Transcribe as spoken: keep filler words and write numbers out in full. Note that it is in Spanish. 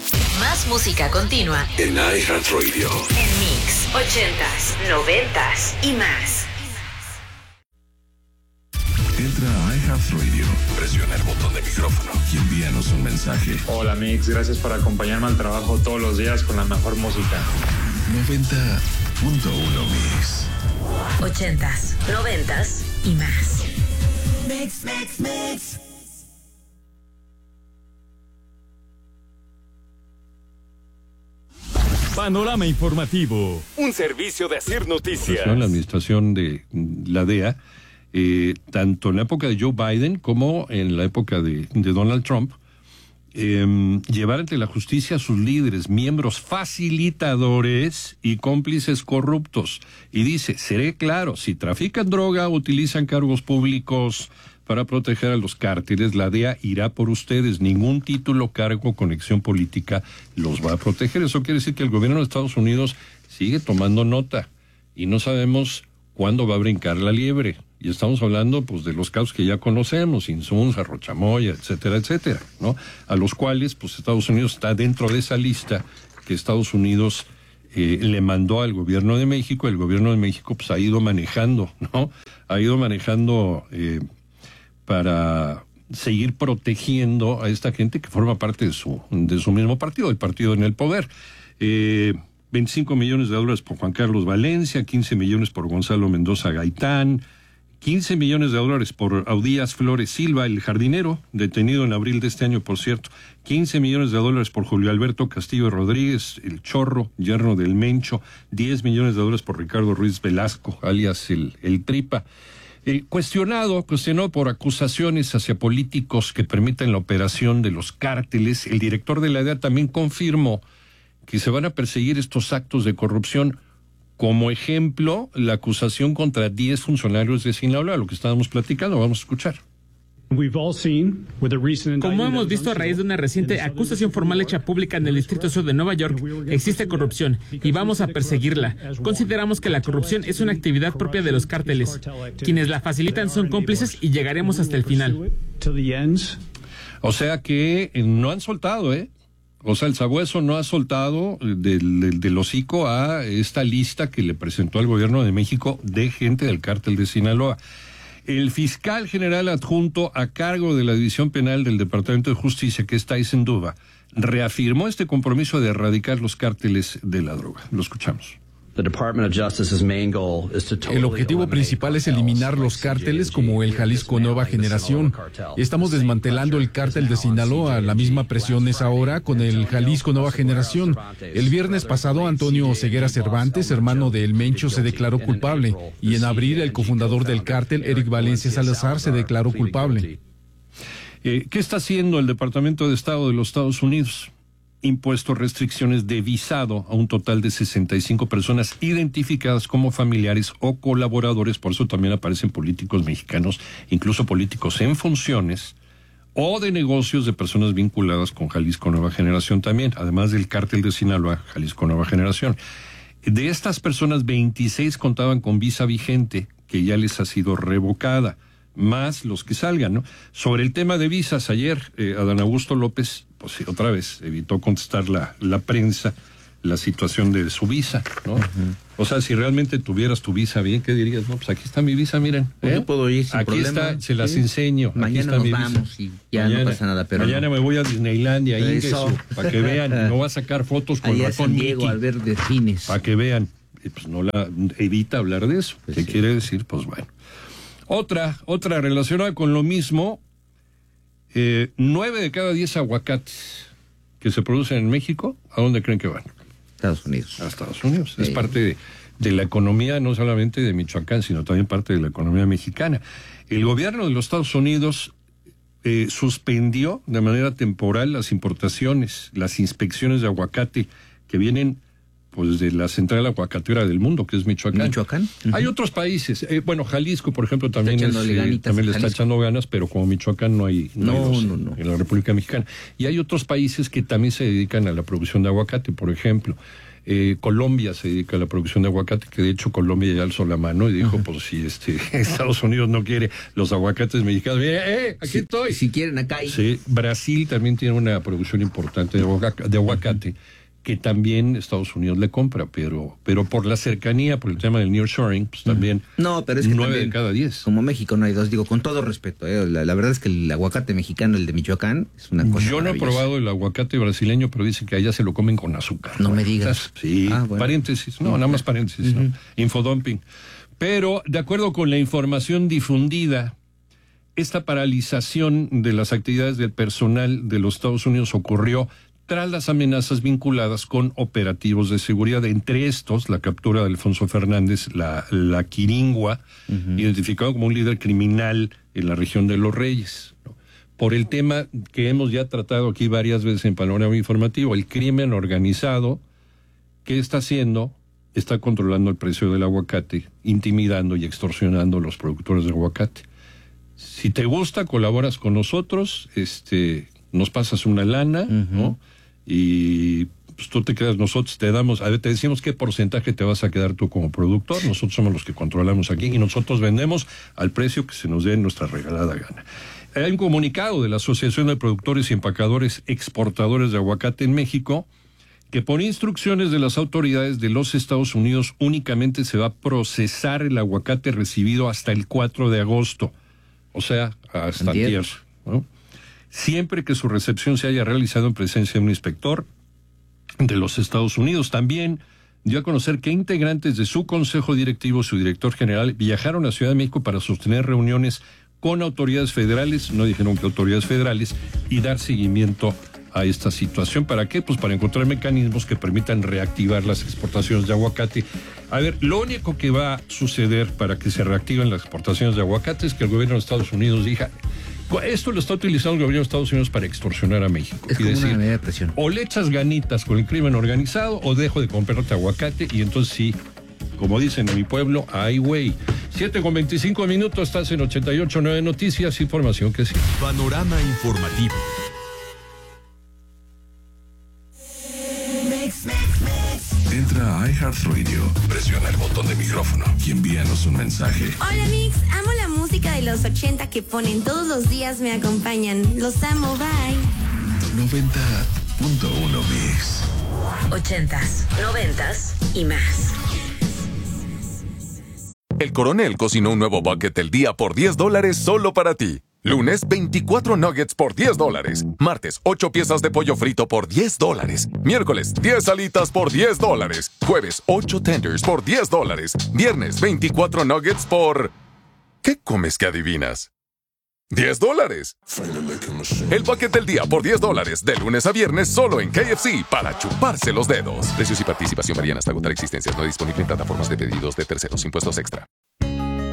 Más música continua en iHeartRadio. En Mix, ochentas, noventas y más. Entra a iHeartRadio, presiona el botón de micrófono y envíanos un mensaje. Hola Mix, gracias por acompañarme al trabajo todos los días con la mejor música. noventa punto uno Mix. Ochentas, noventas y más. Mix, mix, mix. Panorama informativo. Un servicio de Asir Noticias. La administración de la D E A, eh, tanto en la época de Joe Biden como en la época de, de Donald Trump, eh, llevar ante la justicia a sus líderes, miembros facilitadores y cómplices corruptos. Y dice, seré claro, si trafican droga, utilizan cargos públicos para proteger a los cárteles, la D E A irá por ustedes. Ningún título, cargo, conexión política los va a proteger. Eso quiere decir que el gobierno de Estados Unidos sigue tomando nota y no sabemos cuándo va a brincar la liebre. Y estamos hablando pues de los casos que ya conocemos, Insunza, Rochamoya, etcétera, etcétera, ¿no? A los cuales pues Estados Unidos está dentro de esa lista que Estados Unidos eh, le mandó al gobierno de México. El gobierno de México pues ha ido manejando, ¿no? Ha ido manejando eh, para seguir protegiendo a esta gente que forma parte de su de su mismo partido, el partido en el poder. Eh, veinticinco millones de dólares por Juan Carlos Valencia, quince millones por Gonzalo Mendoza Gaitán, quince millones de dólares por Audías Flores Silva, el jardinero, detenido en abril de este año, por cierto, quince millones de dólares por Julio Alberto Castillo Rodríguez, el Chorro, yerno del Mencho, diez millones de dólares por Ricardo Ruiz Velasco, alias el, el Tripa. Eh, cuestionado, cuestionado por acusaciones hacia políticos que permiten la operación de los cárteles, el director de la D E A también confirmó que se van a perseguir estos actos de corrupción. Como ejemplo, la acusación contra diez funcionarios de Sinaloa, lo que estábamos platicando, vamos a escuchar. Como hemos visto a raíz de una reciente acusación formal hecha pública en el Distrito Sur de Nueva York, existe corrupción y vamos a perseguirla. Consideramos que la corrupción es una actividad propia de los cárteles. Quienes la facilitan son cómplices y llegaremos hasta el final. O sea que no han soltado, ¿eh? O sea, el sabueso no ha soltado del, del, del hocico a esta lista que le presentó al gobierno de México de gente del cártel de Sinaloa. El fiscal general adjunto a cargo de la División Penal del Departamento de Justicia, que es Tyson Duva, reafirmó este compromiso de erradicar los cárteles de la droga. Lo escuchamos. El objetivo principal es eliminar los cárteles como el Jalisco Nueva Generación. Estamos desmantelando el cártel de Sinaloa. La misma presión es ahora con el Jalisco Nueva Generación. El viernes pasado, Antonio Ceguera Cervantes, hermano de El Mencho, se declaró culpable. Y en abril, el cofundador del cártel, Eric Valencia Salazar, se declaró culpable. Eh, ¿Qué está haciendo el Departamento de Estado de los Estados Unidos? Impuesto restricciones de visado a un total de sesenta y cinco personas identificadas como familiares o colaboradores. Por eso también aparecen políticos mexicanos, incluso políticos en funciones o de negocios de personas vinculadas con Jalisco Nueva Generación también, además del cártel de Sinaloa, Jalisco Nueva Generación. De estas personas, veintiséis contaban con visa vigente que ya les ha sido revocada, más los que salgan, ¿no? Sobre el tema de visas, ayer eh, Adán Augusto López, pues sí, otra vez evitó contestar la, la prensa la situación de su visa, ¿no? Uh-huh. O sea, si realmente tuvieras tu visa bien, ¿qué dirías? No, pues aquí está mi visa, miren. Pues ¿eh? yo puedo ir sin aquí problema. Está, se las sí. enseño. Mañana aquí está nos mi vamos visa. y ya mañana, no pasa nada. Pero mañana no. me voy a Disneylandia, Eso. para que vean. No va a sacar fotos con allá ratón San Diego Mickey, al ver delfines. para que vean. Y pues no la evita hablar de eso. Pues ¿Qué sí. quiere decir? Pues bueno. Otra, otra relacionada con lo mismo, eh, nueve de cada diez aguacates que se producen en México, ¿a dónde creen que van? Estados Unidos. A Estados Unidos. Sí. Es parte de, de la economía, no solamente de Michoacán, sino también parte de la economía mexicana. El gobierno de los Estados Unidos eh, suspendió de manera temporal las importaciones, las inspecciones de aguacate que vienen pues de la central aguacatera del mundo, que es Michoacán. Michoacán. Uh-huh. Hay otros países, eh, bueno, Jalisco, por ejemplo, también, es, eh, también le está echando ganas, pero como Michoacán no hay, no, no, hay dos, no, no. en la República Mexicana. Y hay otros países que también se dedican a la producción de aguacate, por ejemplo. Eh, Colombia se dedica a la producción de aguacate, que de hecho Colombia ya alzó la mano y dijo, uh-huh. pues si este Estados Unidos no quiere los aguacates mexicanos, eh, eh, aquí si, estoy. Si quieren acá. Hay. Sí, Brasil también tiene una producción importante de, aguacate, de aguacate uh-huh. que también Estados Unidos le compra, pero pero por la cercanía, por el tema del nearshoring, pues también no, pero es que nueve también, de cada diez. Como México no hay dos, digo, con todo respeto, eh, la, la verdad es que el aguacate mexicano, el de Michoacán, es una cosa Yo no he probado el aguacate brasileño, pero dicen que allá se lo comen con azúcar. No me digas. Sí, ah, bueno. paréntesis, no, nada más paréntesis, uh-huh. ¿no? Infodumping. Pero, de acuerdo con la información difundida, esta paralización de las actividades del personal de los Estados Unidos ocurrió tras las amenazas vinculadas con operativos de seguridad, entre estos la captura de Alfonso Fernández, la, la Quiringua, uh-huh. identificado como un líder criminal en la región de Los Reyes, ¿no? Por el tema que hemos ya tratado aquí varias veces en Panorama Informativo, el crimen organizado, ¿qué está haciendo? Está controlando el precio del aguacate, intimidando y extorsionando a los productores de aguacate. Si te gusta, colaboras con nosotros, este, nos pasas una lana, uh-huh. ¿no? Y pues tú te quedas, nosotros te damos, a ver, te decimos qué porcentaje te vas a quedar tú como productor, nosotros somos los que controlamos aquí y nosotros vendemos al precio que se nos dé nuestra regalada gana. Hay un comunicado de la Asociación de Productores y Empacadores Exportadores de Aguacate en México que por instrucciones de las autoridades de los Estados Unidos únicamente se va a procesar el aguacate recibido hasta el cuatro de agosto, o sea, hasta ayer, ¿no? Siempre que su recepción se haya realizado en presencia de un inspector de los Estados Unidos. También dio a conocer que integrantes de su consejo directivo, su director general, viajaron a Ciudad de México para sostener reuniones con autoridades federales, no dijeron que autoridades federales, y dar seguimiento a esta situación. ¿Para qué? Pues para encontrar mecanismos que permitan reactivar las exportaciones de aguacate. A ver, lo único que va a suceder para que se reactiven las exportaciones de aguacate es que el gobierno de Estados Unidos diga... Esto lo está utilizando el gobierno de Estados Unidos para extorsionar a México. Es y como decir, una medida de presión. O le echas ganitas con el crimen organizado o dejo de comprarte aguacate y entonces sí, como dicen en mi pueblo, ay güey. siete con veinticinco minutos, estás en ochenta y ocho punto nueve Noticias, información que sí. Panorama informativo. Entra a iHeartRadio, presiona el botón de micrófono y envíanos un mensaje. Hola Mix, amo la música de los ochenta que ponen todos los días, me acompañan. Los amo, bye. noventa punto uno Mix. Ochentas, noventas y más. El Coronel cocinó un nuevo bucket del día por diez dólares solo para ti. Lunes, veinticuatro nuggets por diez dólares. Martes, ocho piezas de pollo frito por diez dólares. Miércoles, diez alitas por diez dólares. Jueves, ocho tenders por diez dólares. Viernes, veinticuatro nuggets por... ¿Qué comes que adivinas? diez dólares. El bucket del día por diez dólares. De lunes a viernes solo en K F C para chuparse los dedos. Precios y participación varían hasta agotar existencias. No disponible en plataformas de pedidos de terceros. Impuestos extra.